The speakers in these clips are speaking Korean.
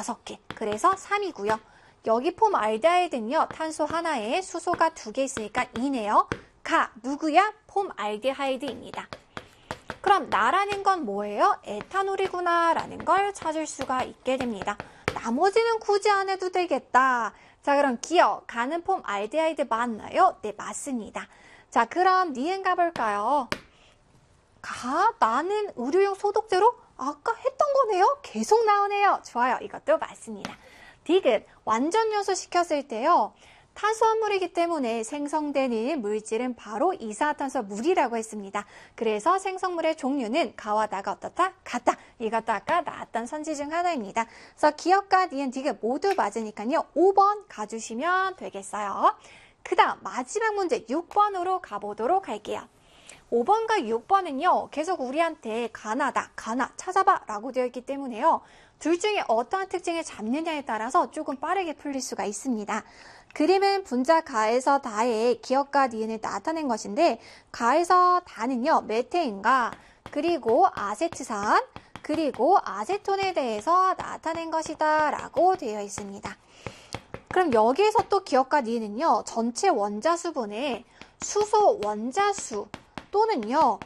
5개. 그래서 3이고요. 여기 폼알데하이드는요. 탄소 하나에 수소가 2개 있으니까 2네요. 가, 누구야? 폼알데하이드입니다. 그럼 나라는 건 뭐예요? 에탄올이구나 라는 걸 찾을 수가 있게 됩니다. 나머지는 굳이 안 해도 되겠다. 자, 그럼 기억, 가는 폼알데하이드 맞나요? 네, 맞습니다. 자, 그럼 니은 가볼까요? 가, 나는 의료용 소독제로? 아까 했던 거네요? 계속 나오네요. 좋아요. 이것도 맞습니다. 디귿, 완전 연소시켰을 때요. 탄수화물이기 때문에 생성되는 물질은 바로 이산화탄소 물이라고 했습니다. 그래서 생성물의 종류는 가와 나가 어떻다? 같다. 이것도 아까 나왔던 선지 중 하나입니다. 그래서 기억과 니은, 디귿 모두 맞으니까요. 5번 가주시면 되겠어요. 그 다음 마지막 문제 6번으로 가보도록 할게요. 5번과 6번은요. 계속 우리한테 가나다, 가나, 찾아봐 라고 되어 있기 때문에요. 둘 중에 어떠한 특징을 잡느냐에 따라서 조금 빠르게 풀릴 수가 있습니다. 그림은 분자 가에서 다의 기억과 니은을 나타낸 것인데 가에서 다는요. 메테인과 그리고 아세트산 그리고 아세톤에 대해서 나타낸 것이다 라고 되어 있습니다. 그럼 여기에서 또 기억과 니은은요. 전체 원자수분의 수소 원자수 또는요.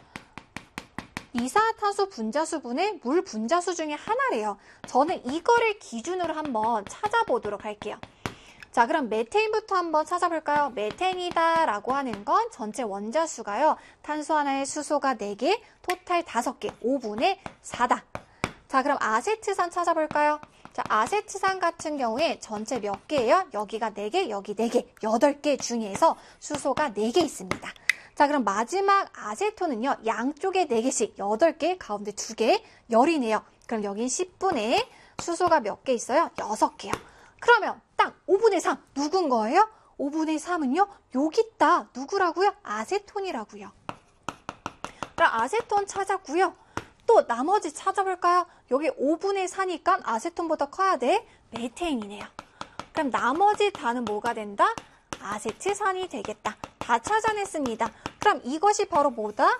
이산화탄소 분자수분의 물 분자수 중에 하나래요. 저는 이거를 기준으로 한번 찾아보도록 할게요. 자, 그럼 메테인부터 한번 찾아볼까요? 메테인이다 라고 하는 건 전체 원자수가요. 탄소 하나에 수소가 4개, 토탈 5개, 5분의 4다. 자, 그럼 아세트산 찾아볼까요? 자, 아세트산 같은 경우에 전체 몇 개예요? 여기가 4개, 여기 4개, 8개 중에서 수소가 4개 있습니다. 자, 그럼 마지막 아세톤은요. 양쪽에 4개씩 8개, 가운데 2개, 열이네요. 그럼 여긴 10분의 수소가 몇 개 있어요? 6개요. 그러면 딱 5분의 3 누군 거예요? 5분의 3은요. 여기 있다. 누구라고요? 아세톤이라고요. 그럼 아세톤 찾았고요. 또 나머지 찾아볼까요? 여기 5분의 4니까 아세톤보다 커야 돼. 메테인이네요. 그럼 나머지 다는 뭐가 된다? 아세트산이 되겠다. 다 찾아냈습니다. 그럼 이것이 바로 뭐다?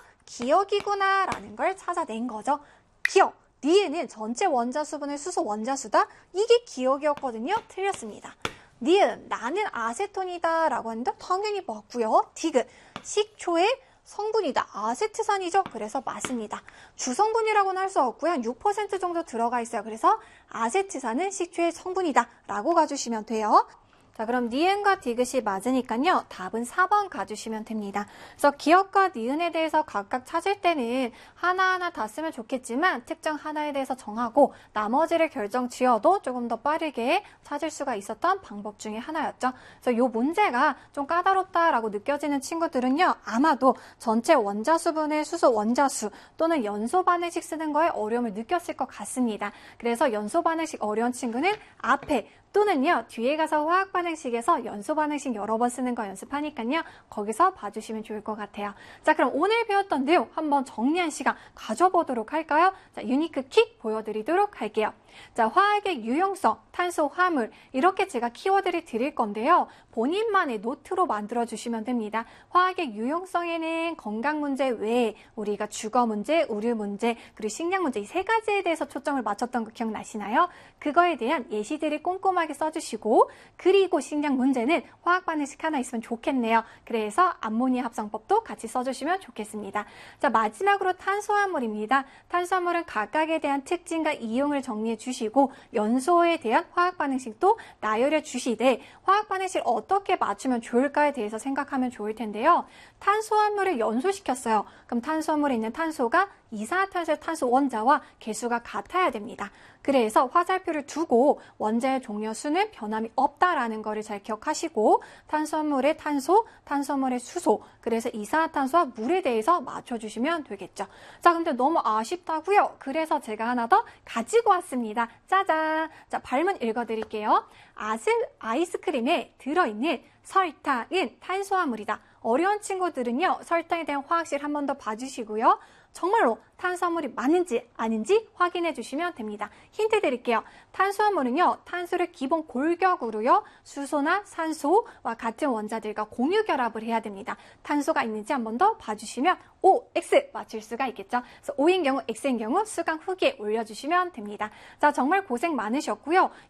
기억이구나 라는 걸 찾아낸 거죠. 기억. 니은은 전체 원자수분의 수소 원자수다. 이게 기억이었거든요. 틀렸습니다. 니은, 나는 아세톤이다 라고 하는데 당연히 맞고요. 디귿, 식초의 성분이다. 아세트산이죠. 그래서 맞습니다. 주성분이라고는 할 수 없고요. 6% 정도 들어가 있어요. 그래서 아세트산은 식초의 성분이다 라고 가주시면 돼요. 자, 그럼 니은과 디귿이 맞으니까요. 답은 4번 가주시면 됩니다. 그래서 기억과 니은에 대해서 각각 찾을 때는 하나하나 다 쓰면 좋겠지만 특정 하나에 대해서 정하고 나머지를 결정 지어도 조금 더 빠르게 찾을 수가 있었던 방법 중에 하나였죠. 그래서 이 문제가 좀 까다롭다라고 느껴지는 친구들은요. 아마도 전체 원자수분의 수소 원자수 또는 연소 반응식 쓰는 거에 어려움을 느꼈을 것 같습니다. 그래서 연소 반응식 어려운 친구는 앞에 또는요. 뒤에 가서 화학 반응식에서 연소 반응식 여러 번 쓰는 거 연습하니까요. 거기서 봐주시면 좋을 것 같아요. 자, 그럼 오늘 배웠던 내용 한번 정리한 시간 가져보도록 할까요? 자, 유니크 킥 보여드리도록 할게요. 자, 화학의 유용성, 탄소, 화물 이렇게 제가 키워드를 드릴 건데요. 본인만의 노트로 만들어주시면 됩니다. 화학의 유용성에는 건강 문제 외에 우리가 주거 문제, 의료 문제, 그리고 식량 문제 이 3가지에 대해서 초점을 맞췄던 거 기억나시나요? 그거에 대한 예시들을 꼼꼼하게 써주시고 그리고 식량 문제는 화학 반응식 하나 있으면 좋겠네요. 그래서 암모니아 합성법도 같이 써주시면 좋겠습니다. 자, 마지막으로 탄수화물입니다. 탄수화물은 각각에 대한 특징과 이용을 정리해 주시고 연소에 대한 화학 반응식도 나열해 주시되 화학 반응식을 어떻게 맞추면 좋을까에 대해서 생각하면 좋을 텐데요. 탄수화물을 연소시켰어요. 그럼 탄수화물에 있는 탄소가 이산화탄소의 탄소 원자와 개수가 같아야 됩니다. 그래서 화살표를 두고 원자의 종료 수는 변함이 없다라는 거를 잘 기억하시고 탄수화물의 탄소, 탄수화물의 수소, 그래서 이산화탄소와 물에 대해서 맞춰주시면 되겠죠. 자, 근데 너무 아쉽다고요? 그래서 제가 하나 더 가지고 왔습니다. 짜잔! 자, 발문 읽어드릴게요. 아이스크림에 들어있는 설탕은 탄수화물이다. 어려운 친구들은요. 설탕에 대한 화학식을 한 번 더 봐주시고요. 정말로 탄수화물이 맞는지 아닌지 확인해 주시면 됩니다. 힌트 드릴게요. 탄수화물은요. 탄소를 기본 골격으로요. 수소나 산소와 같은 원자들과 공유 결합을 해야 됩니다. 탄소가 있는지 한 번 더 봐주시면 O, X 맞출 수가 있겠죠. 그래서 O인 경우, X인 경우 수강 후기에 올려주시면 됩니다. 자, 정말 고생 많으셨고요.